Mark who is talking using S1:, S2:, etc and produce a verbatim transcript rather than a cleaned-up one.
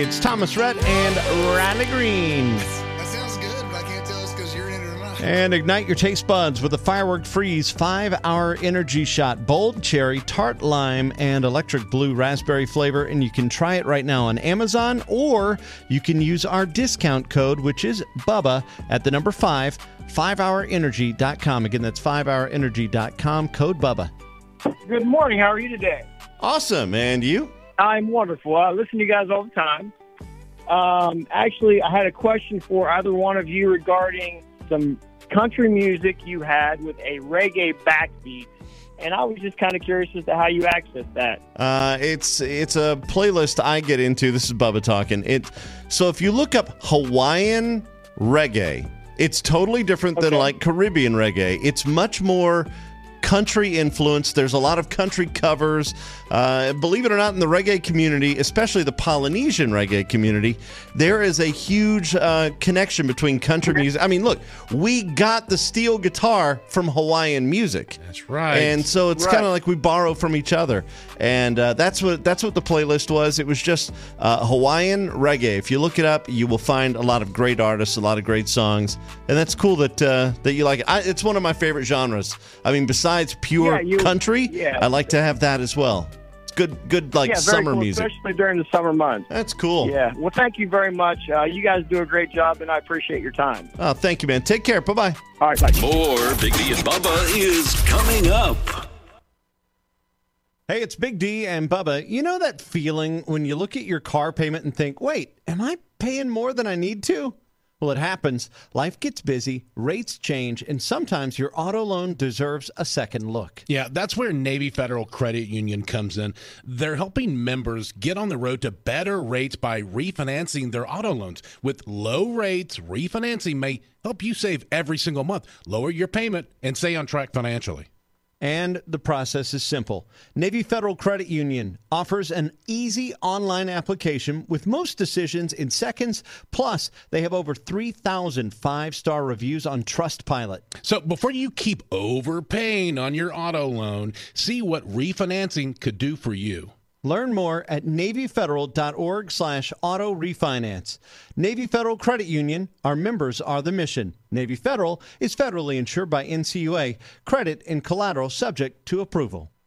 S1: It's Thomas Rhett and Riley Green.
S2: That sounds good, but I can't tell it's because you're in it or not.
S1: And ignite your taste buds with a Firework Freeze five-hour energy shot. Bold cherry, tart lime, and electric blue raspberry flavor. And you can try it right now on Amazon, or you can use our discount code, which is Bubba, at the number five, five hour energy dot com. Again, that's five hour energy dot com, code Bubba.
S3: Good morning. How are you today?
S1: Awesome. And you?
S3: I'm wonderful. I listen to you guys all the time. Um, actually, I had a question for either one of you regarding some country music you had with a reggae backbeat. And I was just kind of curious as to how you access that.
S1: Uh, it's it's a playlist I get into. This is Bubba talking. It so if you look up Hawaiian reggae, it's totally different than
S3: Okay.
S1: like Caribbean reggae. It's much more country influence. There's a lot of country covers. Uh, believe it or not, in the reggae community, especially the Polynesian reggae community, there is a huge uh, connection between country music. I mean, look, we got the steel guitar from Hawaiian music.
S4: That's right.
S1: And so it's
S3: Right.
S1: kind of like we borrow from each other. And uh, that's what that's what the playlist was. It was just uh, Hawaiian reggae. If you look it up, you will find a lot of great artists, a lot of great songs. And that's cool that uh, that you like it. I, it's one of my favorite genres. I mean, besides pure
S3: Yeah, you-
S1: country,
S3: yeah.
S1: I like to have that as well. It's good, good like
S3: yeah, very
S1: summer
S3: cool,
S1: music.
S3: especially during the summer months.
S1: That's cool.
S3: Yeah. Well, thank you very much. Uh, you guys do a great job, and I appreciate your time.
S1: Oh, thank you, man. Take care. Bye-bye.
S3: All right, bye.
S5: More Big D and Bubba is coming up.
S1: Hey, it's Big D and Bubba. You know that feeling when you look at your car payment and think, wait, am I paying more than I need to? Well, it happens. Life gets busy, rates change, and sometimes your auto loan deserves a second look.
S4: Yeah, that's where Navy Federal Credit Union comes in. They're helping members get on the road to better rates by refinancing their auto loans. With low rates, refinancing may help you save every single month, lower your payment, and stay on track financially.
S1: And the process is simple. Navy Federal Credit Union offers an easy online application with most decisions in seconds. Plus, they have over three thousand five-star reviews on Trustpilot.
S4: So before you keep overpaying on your auto loan, see what refinancing could do for you.
S1: Learn more at NavyFederal.org slash auto refinance. Navy Federal Credit Union, our members are the mission. Navy Federal is federally insured by N C U A. Credit and collateral subject to approval.